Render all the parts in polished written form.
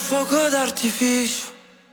fuoco d'artificio.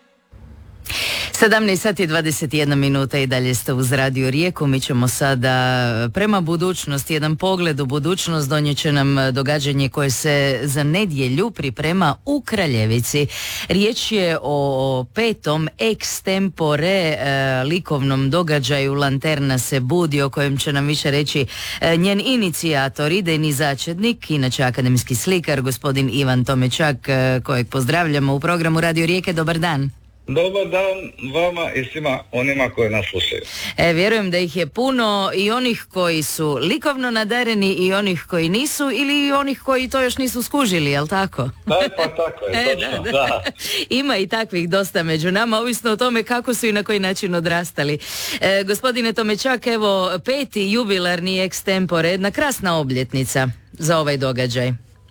17 sati i 21 minuta i dalje ste uz Radio Rijeku. Mi ćemo sada prema budućnosti, jedan pogled u budućnost donijet će nam događanje koje se za nedjelju priprema u Kraljevici. Riječ je o 5. extempore likovnom događaju Lanterna se budi, o kojem će nam više reći njen inicijator, idejni začetnik, inače akademski slikar, gospodin Ivan Tomečak, kojeg pozdravljamo u programu Radio Rijeke. Dobar dan. Dobar dan vama i svima onima koji nas slušaju. Vjerujem da ih je puno, i onih koji su likovno nadareni i onih koji nisu, ili onih koji to još nisu skužili, jel tako? Da, pa tako je, točno, da. Ima i takvih dosta među nama, ovisno o tome kako su i na koji način odrastali. Gospodine Tomečak, evo 5. jubilarni extempore, jedna krasna obljetnica za ovaj događaj.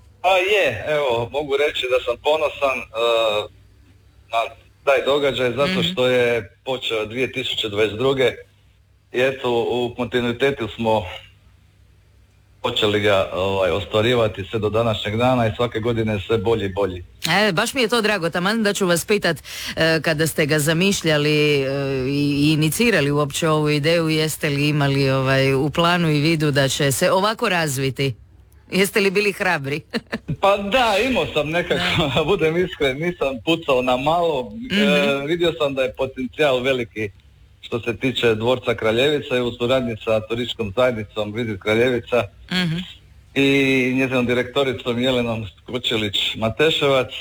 Evo, mogu reći da sam ponosan na taj događaj zato što je počeo 2022. i eto u kontinuitetu smo počeli ga ostvarivati sve do današnjeg dana i svake godine sve bolji i bolji. Baš mi je to drago, taman da ću vas pitat kada ste ga zamišljali i inicirali uopće ovu ideju, jeste li imali u planu i vidu da će se ovako razviti? Jeste li bili hrabri? Pa da, imao sam nekako, da budem iskren, nisam pucao na malo, vidio sam da je potencijal veliki što se tiče dvorca Kraljevica i u suradnji sa turističkom zajednicom Vizit Kraljevica i njezinom direktoricom Jelenom Skočelić-Mateševac.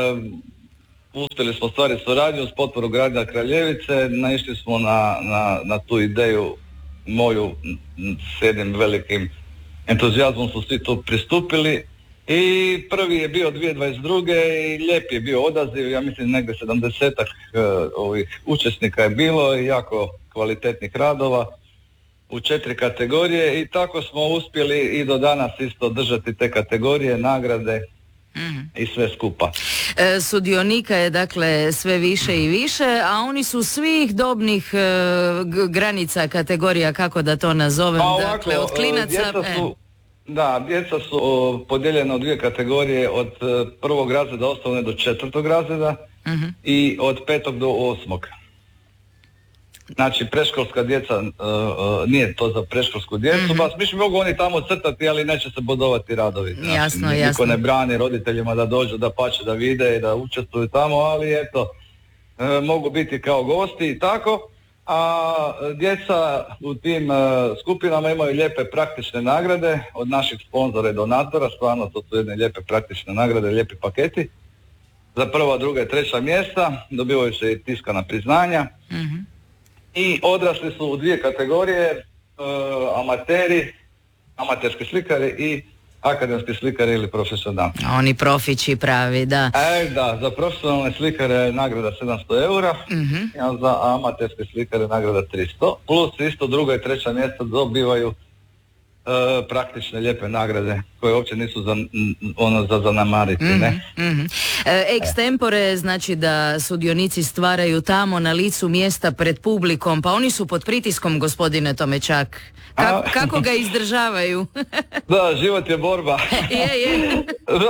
Uspjeli smo stvariti suradnju uz potporu grada Kraljevice, naišli smo na tu ideju moju s jednim velikim entuzijazmom su svi tu pristupili i prvi je bio 2022. i lijep je bio odaziv, ja mislim negdje 70-ak ovih učesnika je bilo i jako kvalitetnih radova u 4 kategorije i tako smo uspjeli i do danas isto držati te kategorije, nagrade i sve skupa. Sudionika je dakle sve više i više, a oni su svih dobnih granica, kategorija, kako da to nazovem, dakle od klinaca... Djeca su podijeljena u 2 kategorije, od 1. razreda osnovne do 4. razreda i od 5. do 8. Znači predškolska djeca, nije to za predškolsku djecu, mislim mogu oni tamo crtati, ali neće se bodovati radovi. Znači, jasno. Niko ne brani roditeljima da dođu, da pače, da vide i da učestvuju tamo, ali eto, mogu biti kao gosti i tako. A djeca u tim skupinama imaju lijepe praktične nagrade od naših sponzora i donatora, stvarno to su jedne lijepe praktične nagrade, lijepi paketi. Za 1., 2. i 3. mjesta dobivaju se i tiskana priznanja. I odrasli su u 2 kategorije, amateri, amaterski slikari i akademski slikari ili profesionalni. Oni profići pravi, da. Da, za profesionalne slikare je nagrada 700 eura, a za amaterske slikare nagrada 300, plus isto 2. i 3. mjesta dobivaju praktične lijepe nagrade koje uopće nisu za zanemariti, ne? Extempore znači da sudionici stvaraju tamo na licu mjesta pred publikom, pa oni su pod pritiskom, gospodine Tomečak. Kako ga izdržavaju? Da, život je borba. Je.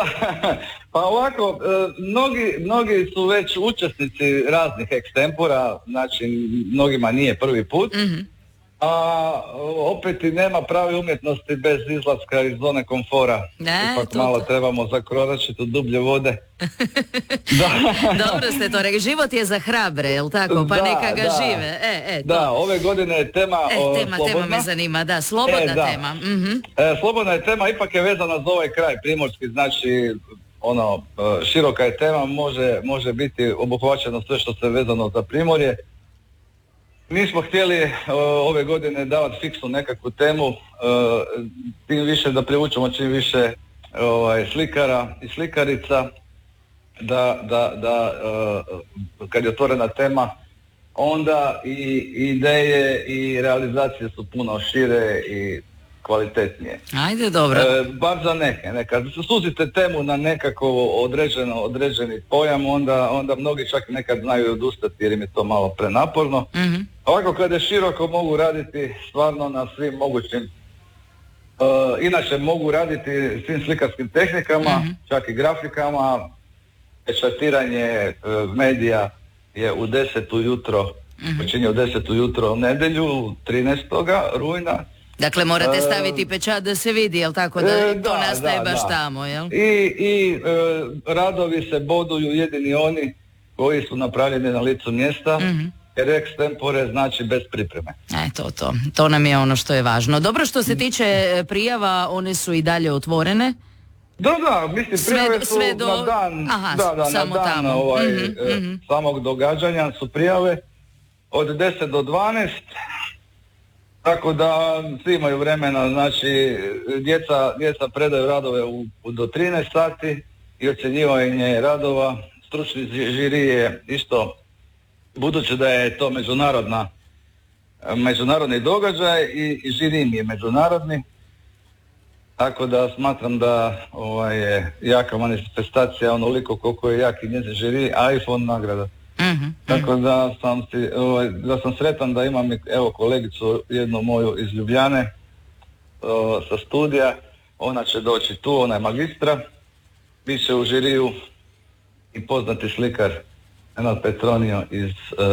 Pa ovako, mnogi su već učesnici raznih extempora, znači mnogima nije prvi put. A opet i nema prave umjetnosti bez izlaska iz zone komfora. Ipak malo trebamo zakoračiti u dublje vode. Dobro ste to rekli, život je za hrabre, jel tako? Pa neka ga žive. Da, ove godine je tema slobodna. Tema me zanima, da, slobodna tema. Slobodna je tema, ipak je vezana za ovaj kraj primorski, znači široka je tema, može biti obuhvaćeno sve što se vezano za Primorje. Nismo htjeli ove godine davati fiksnu nekakvu temu, tim više da privučemo čim više slikara i slikarica, da kad je otvorena tema, onda i ideje i realizacije su puno šire i kvalitetnije. Ajde, dobro. Bar za neke. Kad suzite temu na nekako određeni pojam, onda mnogi čak nekad znaju odustati jer im je to malo prenaporno. Ovako kad je široko mogu raditi stvarno na svim mogućim, inače mogu raditi svim slikarskim tehnikama, čak i grafikama, pečatiranje medija je u 10 ujutro, počinje u 10 ujutro u nedjelju, 13. rujna. Dakle, morate staviti pečat da se vidi, jel tako, da to nastaje baš tamo, jel? I radovi se boduju jedini oni koji su napravljeni na licu mjesta, jer ex tempore znači bez pripreme. To nam je ono što je važno. Dobro, što se tiče prijava, one su i dalje otvorene? Da, mislim, prijave su sve na dan, samo na dan tamo. Samog događanja su prijave od 10 do 12, tako da svi imaju vremena, znači djeca predaju radove do 13 sati i ocjenjivanje radova. Stručni žiri je isto, budući da je to međunarodni događaj i žiri mi je međunarodni, tako da smatram da je jaka manifestacija onoliko koliko je jak i njezin žiri, a i fond nagrada. Tako da sam sretan da imam kolegicu jednu moju iz Ljubljane sa studija, ona će doći tu, ona je magistra, bit će u žiriju i poznati slikar Nenad Petronio iz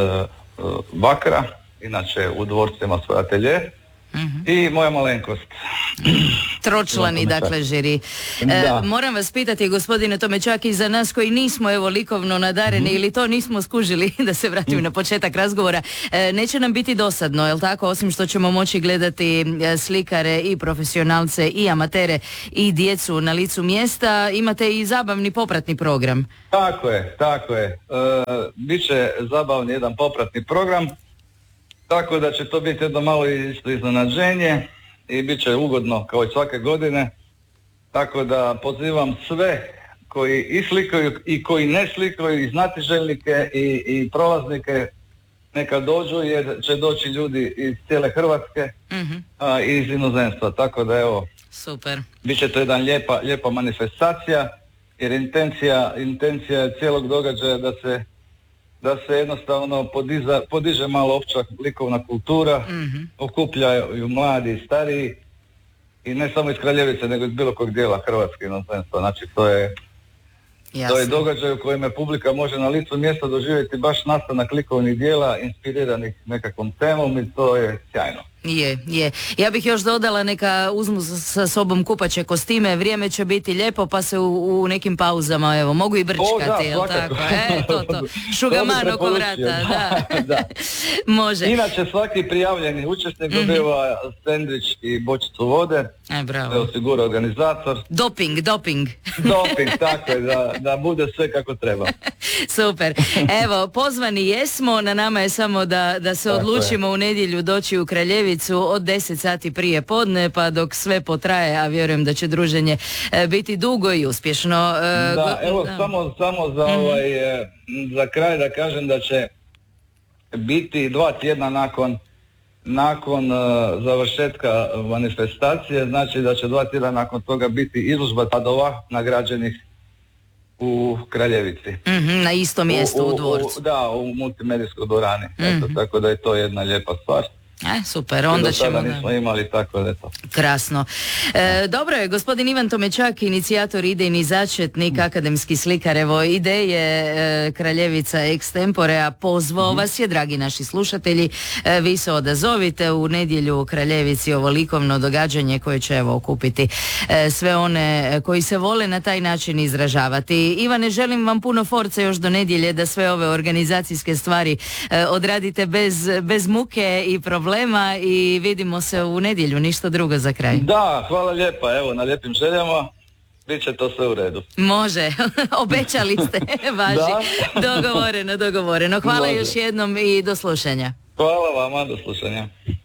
Bakra, inače u dvorcu ima svoj atelje, i moja malenkost. Tročlani, dakle, žiri. Moram vas pitati, gospodine Tomečak, i za nas koji nismo likovno nadareni ili to nismo skužili, da se vratim na početak razgovora, neće nam biti dosadno, jel tako, osim što ćemo moći gledati slikare i profesionalce i amatere i djecu na licu mjesta, imate i zabavni popratni program. Tako je. Biće zabavni jedan popratni program, tako da će to biti jedno malo isto iznenađenje i bit će ugodno kao i svake godine, tako da pozivam sve koji i slikaju i koji ne slikaju, i znatiželjnike i prolaznike, neka dođu, jer će doći ljudi iz cijele Hrvatske i iz inozemstva, tako da super. Bit će to jedan lijepa manifestacija, jer intencija cijelog događaja da se jednostavno podiže malo opća likovna kultura, okupljaju mladi i stariji, i ne samo iz Kraljevice, nego iz bilo kog dijela Hrvatske inozemstva. Znači, to je događaj u kojem publika može na licu mjesta doživjeti baš nastanak likovnih dijela inspiriranih nekakvom temom, i to je sjajno. Je. Ja bih još dodala, neka uzmu sa sobom kupaće kostime, vrijeme će biti lijepo, pa se u nekim pauzama mogu i brčkati, jel tako? To. Šugaman oko vrata, da. Može. Inače, svaki prijavljeni učesnik dobiva sendvič i bočicu vode. Bravo. To osigura organizator. Doping, tako je, da bude sve kako treba. Super. Evo, pozvani jesmo, na nama je samo da se odlučimo u nedjelju doći u Kraljevicu od 10 sati prije podne, pa dok sve potraje, a vjerujem da će druženje biti dugo i uspješno. Samo za kraj da kažem da će biti 2 tjedna nakon završetka manifestacije, znači da će 2 tjedna nakon toga biti izložba radova nagrađenih u Kraljevici. Na istom mjestu u dvorcu. U multimedijskoj dvorani. Tako da je to jedna lijepa stvar. Super, onda ćemo... nismo imali, tako da je to. Krasno. Dobro je, gospodin Ivan Tomečak, inicijator, idejni začetnik, akademski slikar, evo ideje Kraljevica Extempore, a pozvao vas je, dragi naši slušatelji, vi se odazovite u nedjelju u Kraljevici, ovo likovno događanje koje će okupiti sve one koji se vole na taj način izražavati. Ivane, želim vam puno force još do nedjelje, da sve ove organizacijske stvari odradite bez muke i problema, i vidimo se u nedjelju, ništa drugo za kraj. Da, hvala lijepa, na lijepim željama, bit će to sve u redu. Može, obećali ste, važi. Dogovoreno. Hvala još jednom i do slušanja. Hvala vama, do slušanja.